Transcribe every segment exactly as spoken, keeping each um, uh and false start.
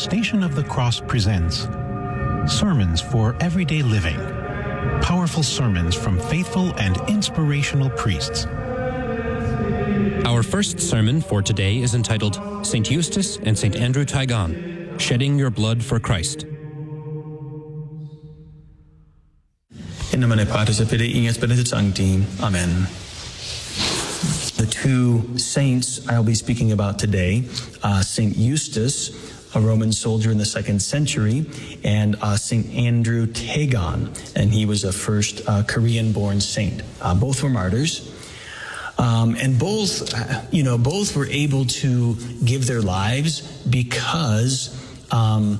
Station of the Cross presents Sermons for Everyday Living. Powerful sermons from faithful and inspirational priests. Our first sermon for today is entitled Saint Eustace and Saint Andrew Taegan, Shedding Your Blood for Christ. In nomine Patris et Filii et Spiritus Sancti. Amen. The two saints I'll be speaking about today, uh, Saint Eustace, a Roman soldier in the second century, and uh, Saint Andrew Taegan, and he was a first uh, Korean-born saint. Uh, both were martyrs, um, and both, uh, you know, both were able to give their lives because um,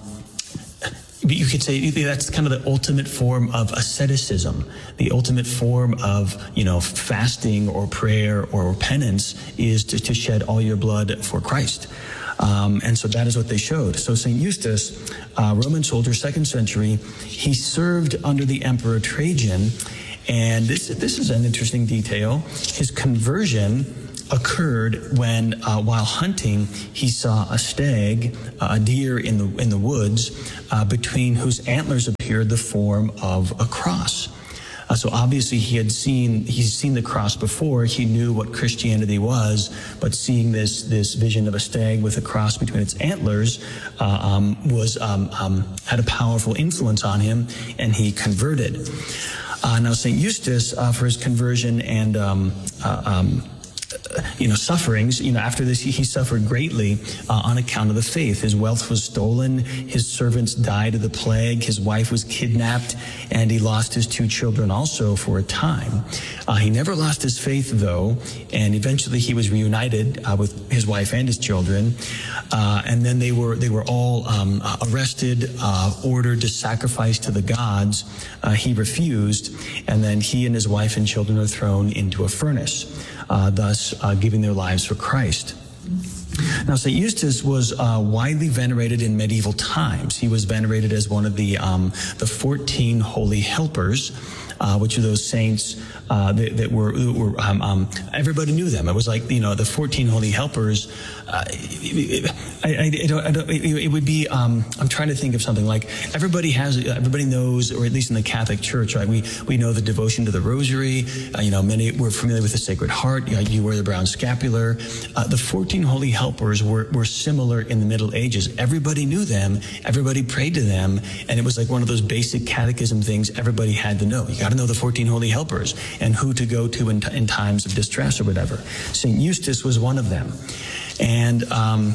you could say that's kind of the ultimate form of asceticism. The ultimate form of, you know, fasting or prayer or penance is to, to shed all your blood for Christ. Um, and so that is what they showed. So Saint Eustace, uh, Roman soldier, second century, he served under the Emperor Trajan. And this, this is an interesting detail. His conversion occurred when, uh, while hunting, he saw a stag, uh, a deer in the in the woods, uh, between whose antlers appeared the form of a cross. Uh, so obviously he had seen he's seen the cross before. He knew what Christianity was, but seeing this this vision of a stag with a cross between its antlers uh, um, was um, um, had a powerful influence on him, and he converted. Uh, now Saint Eustace, uh, for his conversion and um, uh, um, you know, sufferings, you know, after this, he, he suffered greatly uh, on account of the faith. His wealth was stolen. His servants died of the plague. His wife was kidnapped, and he lost his two children also for a time. Uh, he never lost his faith, though, and eventually he was reunited uh, with his wife and his children. Uh, and then they were, they were all um, arrested, uh, ordered to sacrifice to the gods. Uh, he refused, and then he and his wife and children were thrown into a furnace. Uh, thus uh, giving their lives for Christ. Now, Saint Eustace was uh, widely venerated in medieval times. He was venerated as one of the um, the fourteen holy helpers, uh, which are those saints uh, that, that were, were um, um, everybody knew them. It was like, you know, the fourteen holy helpers. Uh, I, I, I don't, I don't, it would be, um, I'm trying to think of something like everybody has, everybody knows, or at least in the Catholic Church, right? We, we know the devotion to the rosary. Uh, you know, many were familiar with the Sacred Heart. You know, you wear the brown scapular. Uh, the fourteen holy helpers were, were similar in the Middle Ages. Everybody knew them. Everybody prayed to them. And it was like one of those basic catechism things everybody had to know. You got to know the fourteen holy helpers and who to go to in, t- in times of distress or whatever. Saint Eustace was one of them. And, um,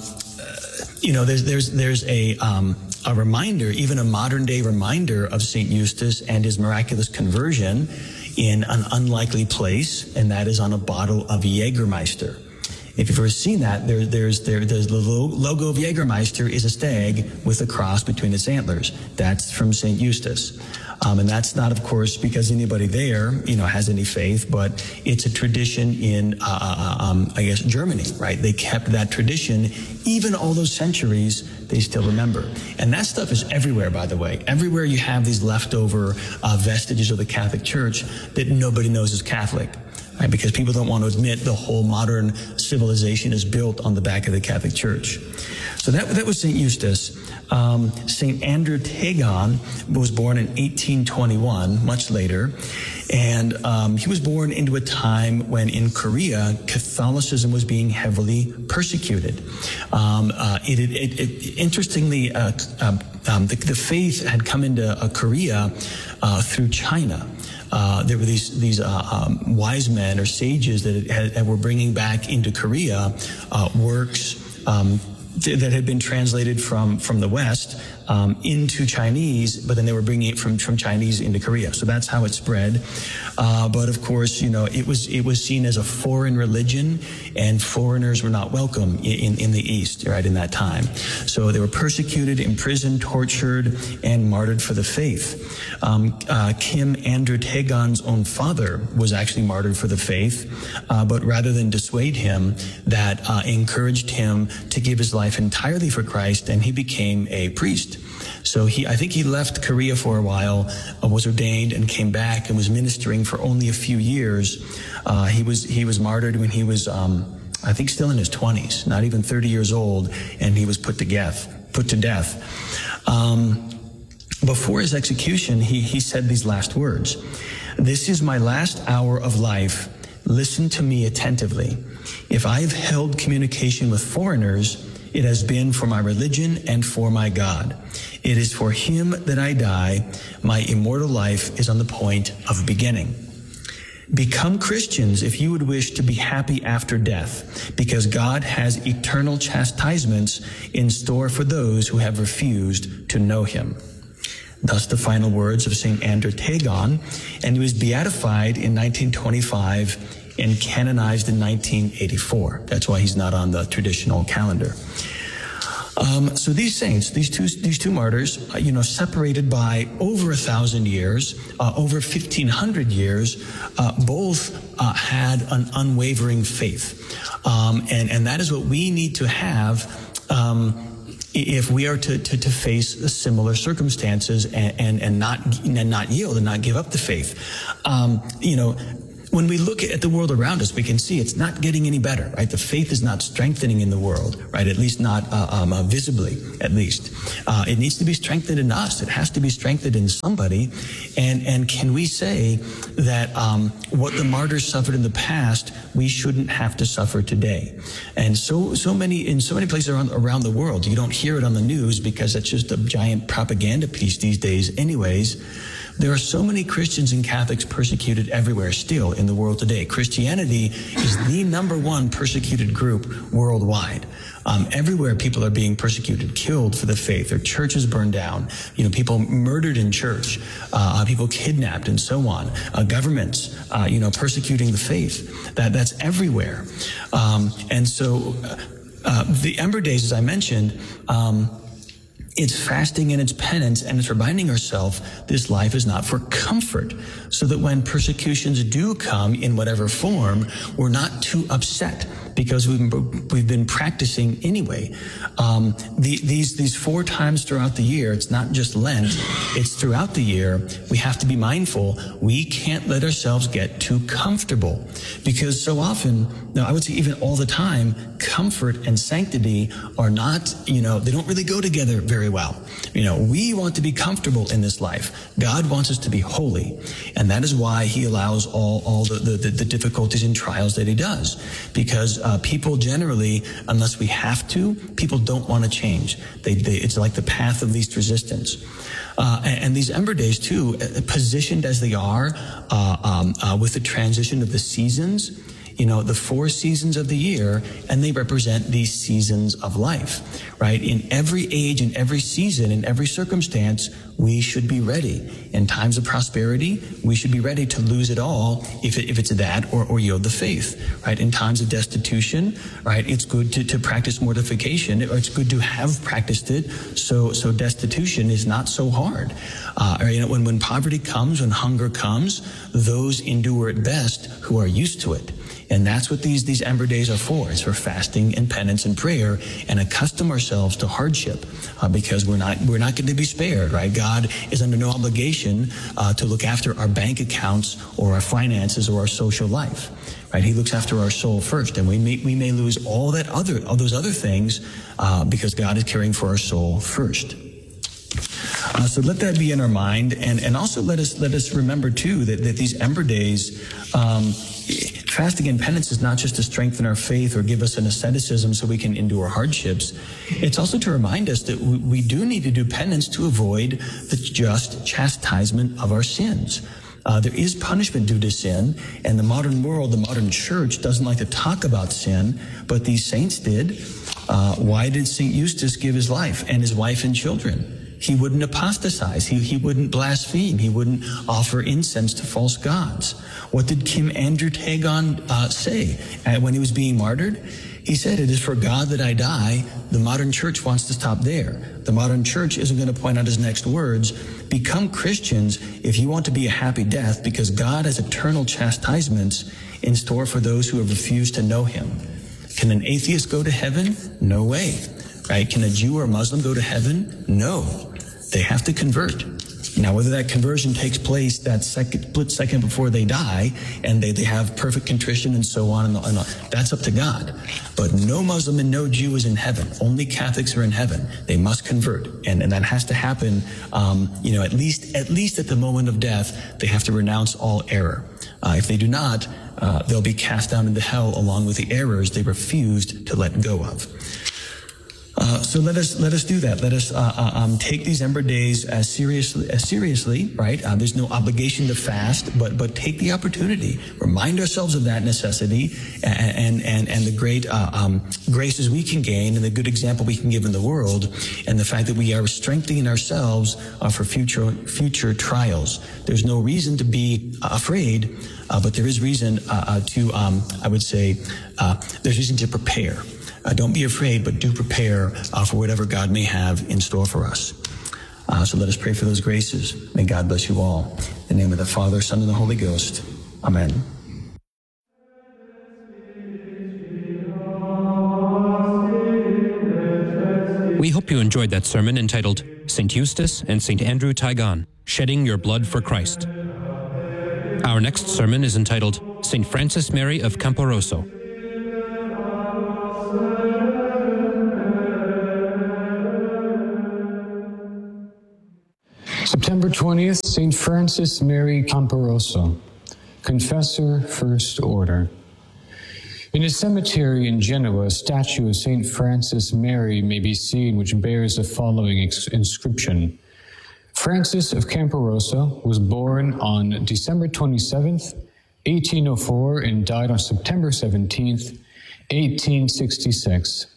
you know, there's, there's, there's a, um, a reminder, even a modern day reminder of Saint Eustace and his miraculous conversion in an unlikely place, and that is on a bottle of Jägermeister. If you've ever seen that, there, there's, there, there's the logo of Jägermeister is a stag with a cross between its antlers. That's from Saint Eustace. Um, and that's not, of course, because anybody there, you know, has any faith, but it's a tradition in, uh, um, I guess, Germany, right? They kept that tradition. Even all those centuries, they still remember. And that stuff is everywhere, by the way. Everywhere you have these leftover uh, vestiges of the Catholic Church that nobody knows is Catholic. Right, because people don't want to admit the whole modern civilization is built on the back of the Catholic Church. So that, that was Saint Eustace. Um, Saint Andrew Taegan was born in eighteen twenty-one, much later. And um, he was born into a time when in Korea, Catholicism was being heavily persecuted. Um, uh, it, it, it, interestingly, uh, um, um, the, the faith had come into uh, Korea uh, through China. Uh, there were these these uh, um, wise men or sages that, had, that were bringing back into Korea uh, works um, th- that had been translated from from the West um, into Chinese, but then they were bringing it from from Chinese into Korea. So that's how it spread. Uh, but of course, you know, it was it was seen as a foreign religion, and foreigners were not welcome in in the East, right, in that time. So they were persecuted, imprisoned, tortured, and martyred for the faith. Um, uh, Kim Andrew Taegan's own father was actually martyred for the faith, uh, but rather than dissuade him, that uh, encouraged him to give his life entirely for Christ, and he became a priest. So he, I think he left Korea for a while, uh, was ordained, and came back and was ministering for only a few years. Uh, he was he was martyred when he was, um, I think, still in his twenties, not even thirty years old, and he was put to death. put to death. Um, before his execution, he, he said these last words: "This is my last hour of life. Listen to me attentively. If I have held communication with foreigners, it has been for my religion and for my God. It is for him that I die. My immortal life is on the point of beginning. Become Christians if you would wish to be happy after death, because God has eternal chastisements in store for those who have refused to know him." Thus the final words of Saint Andrew Tagon, and he was beatified in nineteen twenty-five and canonized in nineteen eighty-four. That's why he's not on the traditional calendar. Um, so these saints, these two, these two martyrs, uh, you know, separated by over a thousand years, uh, over fifteen hundred years, uh, both uh, had an unwavering faith, um, and and that is what we need to have um, if we are to, to to face similar circumstances and and, and not and not yield and not give up the faith. Um, you know. When we look at the world around us, we can see it's not getting any better, right? The faith is not strengthening in the world, right? At least not uh, um, uh, visibly, at least. Uh, it needs to be strengthened in us. It has to be strengthened in somebody. And and can we say that um, what the martyrs suffered in the past, we shouldn't have to suffer today? And so so many in so many places around, around the world, you don't hear it on the news because it's just a giant propaganda piece these days, anyways. There are so many Christians and Catholics persecuted everywhere still in the world today. Christianity is the number one persecuted group worldwide. Um, everywhere people are being persecuted, killed for the faith. Their churches burned down. You know, people murdered in church, uh, people kidnapped, and so on. Uh, governments, uh, you know, persecuting the faith. That that's everywhere. Um, and so, uh, uh, the Ember Days, as I mentioned, um, it's fasting and it's penance, and it's reminding ourselves this life is not for comfort, so that when persecutions do come in whatever form, we're not too upset because we've been, we've been practicing anyway. Um, the, these these four times throughout the year, it's not just Lent, it's throughout the year, we have to be mindful we can't let ourselves get too comfortable, because so often, no, I would say even all the time, comfort and sanctity are not, you know, they don't really go together very well. You know, we want to be comfortable in this life. God wants us to be holy. And that is why he allows all, all the, the, the difficulties and trials that he does. Because uh, people generally, unless we have to, people don't want to change. They, they, it's like the path of least resistance. Uh, and, and these Ember Days, too, positioned as they are uh, um, uh, with the transition of the seasons, you know, the four seasons of the year, and they represent these seasons of life, right? In every age, in every season, in every circumstance, we should be ready. In times of prosperity, we should be ready to lose it all if, it, if it's that or, or yield the faith, right? In times of destitution, right, it's good to, to practice mortification, or it's good to have practiced it so so destitution is not so hard. Uh, or, you know, when, when poverty comes, when hunger comes, those endure it best who are used to it. And that's what these, these Ember Days are for. It's for fasting and penance and prayer, and accustom ourselves to hardship, uh, because we're not, we're not going to be spared, right? God is under no obligation, uh, to look after our bank accounts or our finances or our social life, right? He looks after our soul first, and we may, we may lose all that other, all those other things, uh, because God is caring for our soul first. Uh, so let that be in our mind, and, and also let us let us remember too that, that these Ember Days, um, fasting and penance is not just to strengthen our faith or give us an asceticism so we can endure hardships. It's also to remind us that we, we do need to do penance to avoid the just chastisement of our sins. Uh, there is punishment due to sin, and the modern world, the modern church, doesn't like to talk about sin, but these saints did. Uh, why did Saint Eustace give his life and his wife and children? He wouldn't apostatize. He, he wouldn't blaspheme. He wouldn't offer incense to false gods. What did King Andrew Tagon uh, say uh, when he was being martyred? He said, "It is for God that I die." The modern church wants to stop there. The modern church isn't going to point out his next words. Become Christians if you want to be a happy death, because God has eternal chastisements in store for those who have refused to know him. Can an atheist go to heaven? No way. Right? Can a Jew or a Muslim go to heaven? No. They have to convert. Now, whether that conversion takes place that second, split second before they die, and they, they have perfect contrition and so on, and, and that's up to God. But no Muslim and no Jew is in heaven. Only Catholics are in heaven. They must convert, and, and that has to happen. Um, you know, at least at least at the moment of death, they have to renounce all error. Uh, if they do not, uh, they'll be cast down into hell along with the errors they refused to let go of. Uh, so let us let us do that. Let us uh, uh, um, take these Ember Days as seriously as seriously, right? Uh, there's no obligation to fast, but but take the opportunity, remind ourselves of that necessity, and and and, and the great uh, um, graces we can gain, and the good example we can give in the world, and the fact that we are strengthening ourselves uh, for future future trials. There's no reason to be uh, afraid, uh, but there is reason uh, uh, to, um, I would say, uh, there's reason to prepare. Uh, don't be afraid, but do prepare uh, for whatever God may have in store for us. Uh, so let us pray for those graces. May God bless you all. In the name of the Father, Son, and the Holy Ghost. Amen. We hope you enjoyed that sermon entitled Saint Eustace and Saint Andrew Taigon, Shedding Your Blood for Christ. Our next sermon is entitled Saint Francis Mary of Camporoso. September twentieth, Saint Francis Mary Camporoso, Confessor, First Order. In a cemetery in Genoa, a statue of Saint Francis Mary may be seen, which bears the following inscription. Francis of Camporoso was born on December twenty-seventh, eighteen oh four, and died on September seventeenth, eighteen sixty-six.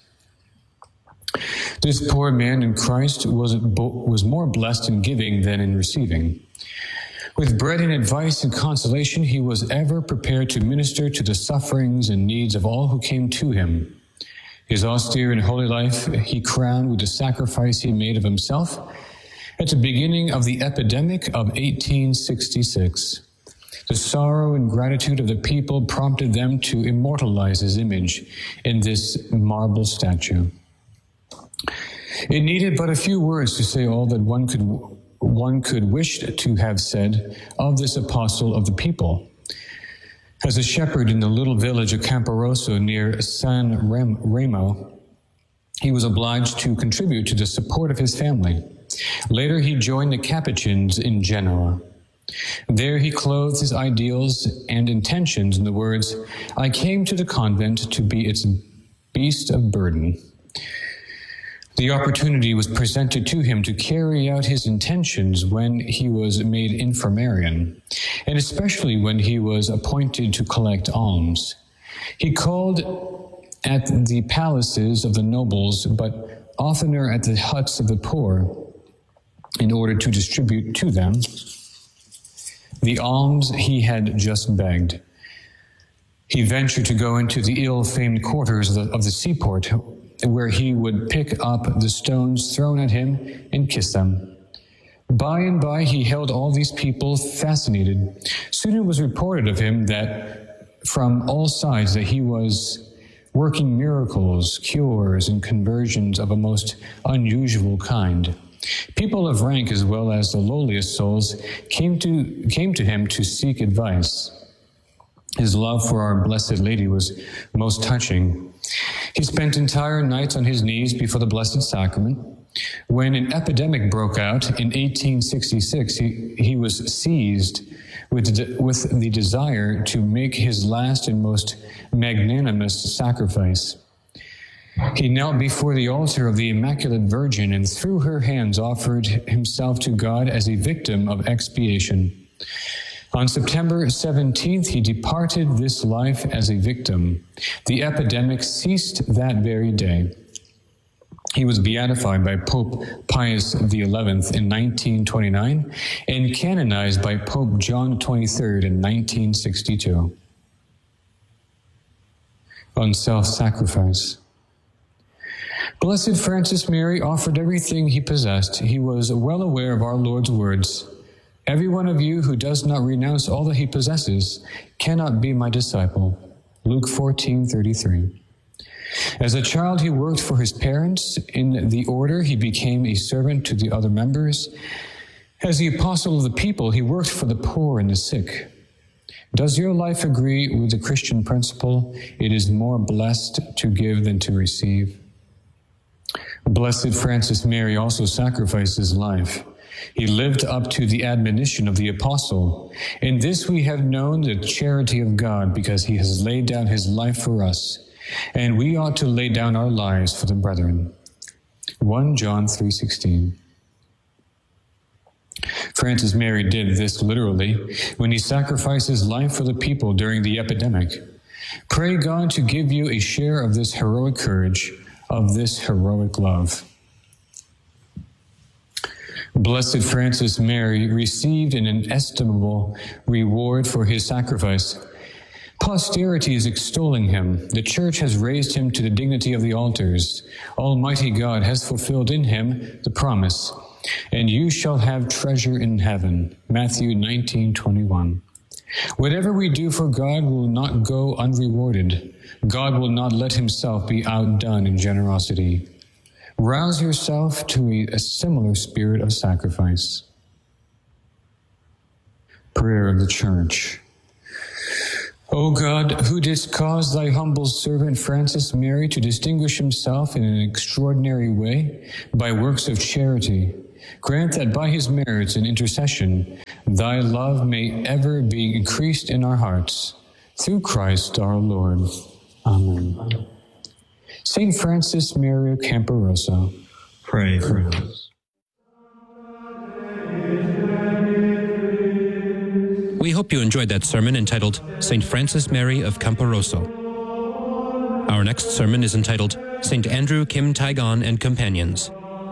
This poor man in Christ was, was more blessed in giving than in receiving. With bread and advice and consolation, he was ever prepared to minister to the sufferings and needs of all who came to him. His austere and holy life he crowned with the sacrifice he made of himself at the beginning of the epidemic of eighteen sixty-six. The sorrow and gratitude of the people prompted them to immortalize his image in this marble statue. It needed but a few words to say all that one could one could wish to have said of this apostle of the people. As a shepherd in the little village of Camporoso near San Remo, he was obliged to contribute to the support of his family. Later, he joined the Capuchins in Genoa. There he clothed his ideals and intentions in the words, "I came to the convent to be its beast of burden." The opportunity was presented to him to carry out his intentions when he was made infirmarian, and especially when he was appointed to collect alms. He called at the palaces of the nobles, but oftener at the huts of the poor, in order to distribute to them the alms he had just begged. He ventured to go into the ill-famed quarters of the, of the seaport, where he would pick up the stones thrown at him and kiss them. By and by, he held all these people fascinated. Soon it was reported of him that from all sides that he was working miracles, cures, and conversions of a most unusual kind. People of rank as well as the lowliest souls came to came to him to seek advice. His love for our Blessed Lady was most touching. He spent entire nights on his knees before the Blessed Sacrament. When an epidemic broke out in eighteen sixty-six, he, he was seized with the, with the desire to make his last and most magnanimous sacrifice. He knelt before the altar of the Immaculate Virgin and through her hands offered himself to God as a victim of expiation. On September seventeenth, he departed this life as a victim. The epidemic ceased that very day. He was beatified by Pope Pius the eleventh in nineteen twenty-nine and canonized by Pope John the twenty-third in nineteen sixty-two. On self-sacrifice. Blessed Francis Mary offered everything he possessed. He was well aware of our Lord's words, "Every one of you who does not renounce all that he possesses cannot be my disciple." Luke fourteen thirty-three. As a child, he worked for his parents. In the order, he became a servant to the other members. As the apostle of the people, he worked for the poor and the sick. Does your life agree with the Christian principle, it is more blessed to give than to receive? Blessed Francis Mary also sacrificed his life. He lived up to the admonition of the apostle. In this we have known the charity of God, because he has laid down his life for us, and we ought to lay down our lives for the brethren. First John three sixteen. Francis Mary did this literally when he sacrificed his life for the people during the epidemic. Pray God to give you a share of this heroic courage, of this heroic love. Blessed Francis Mary received an inestimable reward for his sacrifice. Posterity is extolling him. The Church has raised him to the dignity of the altars. Almighty God has fulfilled in him the promise, and you shall have treasure in heaven. Matthew nineteen twenty-one. Whatever we do for God will not go unrewarded. God will not let himself be outdone in generosity. Rouse yourself to a, a similar spirit of sacrifice. Prayer of the Church. O God, who didst cause thy humble servant Francis Mary to distinguish himself in an extraordinary way by works of charity, grant that by his merits and intercession, thy love may ever be increased in our hearts. Through Christ our Lord. Amen. Saint Francis Mary of Camporoso, Pray for us. We hope you enjoyed that sermon entitled Saint Francis Mary of Camporoso. Our next sermon is entitled Saint Andrew Kim Taegon and Companions.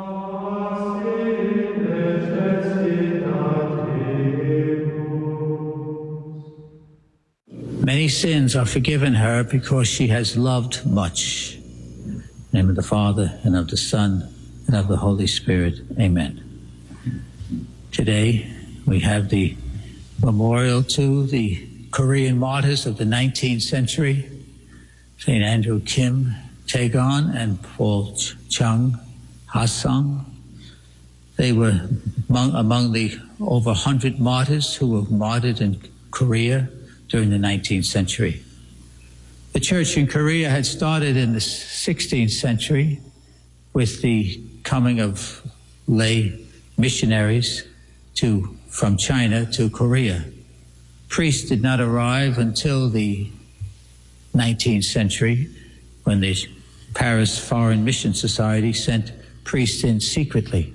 Many sins are forgiven her because she has loved much. In the name of the Father, and of the Son, and of the Holy Spirit. Amen. Today, we have the memorial to the Korean martyrs of the nineteenth century, Saint Andrew Kim Taegon and Paul Chung Ha-sung. They were among, among the over one hundred martyrs who were martyred in Korea during the nineteenth century. The church in Korea had started in the sixteenth century with the coming of lay missionaries to from China to Korea. Priests did not arrive until the nineteenth century, when the Paris Foreign Mission Society sent priests in secretly.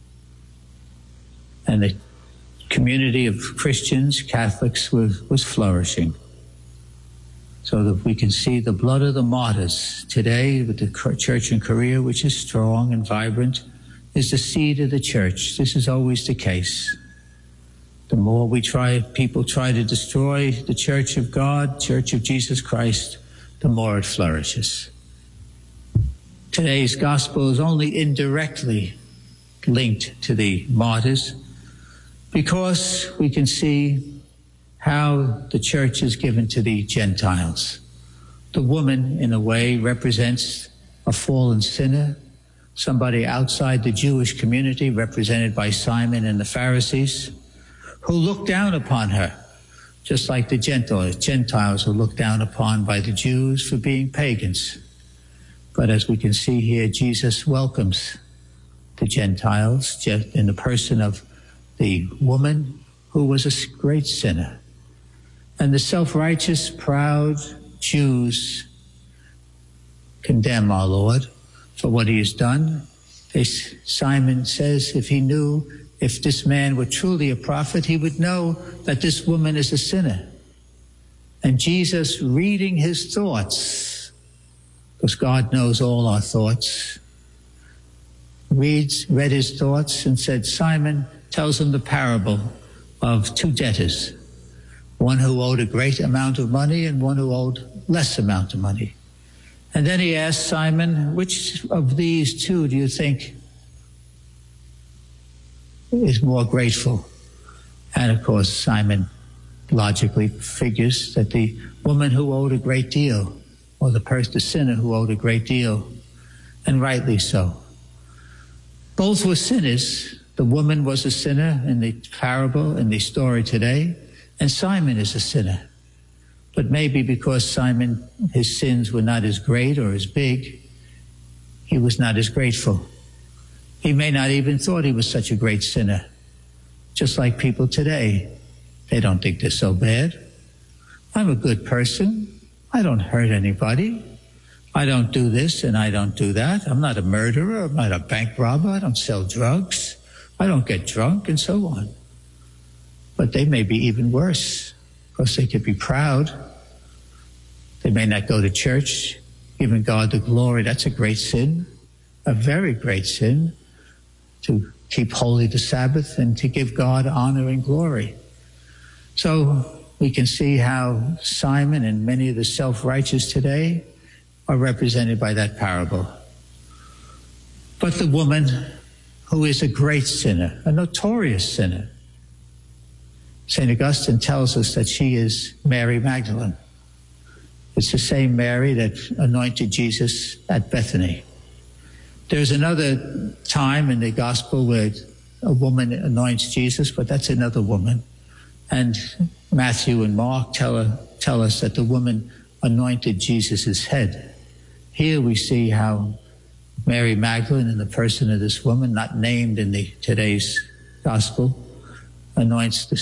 And the community of Christians, Catholics, was, was flourishing. So that we can see the blood of the martyrs today with the church in Korea, which is strong and vibrant, is the seed of the church. This is always the case. The more we try, people try to destroy the church of God, church of Jesus Christ, the more it flourishes. Today's gospel is only indirectly linked to the martyrs because we can see how the church is given to the Gentiles. The woman, in a way, represents a fallen sinner, somebody outside the Jewish community, represented by Simon and the Pharisees, who look down upon her, just like the Gentiles, Gentiles who look down upon by the Jews for being pagans. But as we can see here, Jesus welcomes the Gentiles in the person of the woman who was a great sinner. And the self-righteous, proud Jews condemn our Lord for what he has done. They, Simon says if he knew, if this man were truly a prophet, he would know that this woman is a sinner. And Jesus, reading his thoughts, because God knows all our thoughts, reads, read his thoughts and said, Simon, tells him the parable of two debtors, one who owed a great amount of money and one who owed less amount of money. And then he asked Simon, which of these two do you think is more grateful? And of course, Simon logically figures that the woman who owed a great deal, or the person, the sinner who owed a great deal, and rightly so. Both were sinners, The woman was a sinner in the parable, in the story today, and Simon is a sinner. But maybe because Simon, his sins were not as great or as big, he was not as grateful. He may not even thought he was such a great sinner. Just like people today, they don't think they're so bad. I'm a good person. I don't hurt anybody. I don't do this and I don't do that. I'm not a murderer. I'm not a bank robber. I don't sell drugs. I don't get drunk, and so on. But they may be even worse, because they could be proud. They may not go to church, giving God the glory. That's a great sin, a very great sin, to keep holy the Sabbath and to give God honor and glory. So we can see how Simon and many of the self-righteous today are represented by that parable. But the woman who is a great sinner, a notorious sinner, Saint Augustine tells us that she is Mary Magdalene. It's the same Mary that anointed Jesus at Bethany. There's another time in the gospel where a woman anoints Jesus, but that's another woman. And Matthew and Mark tell, her, tell us that the woman anointed Jesus' head. Here we see how Mary Magdalene, in the person of this woman, not named in the today's gospel, anoints the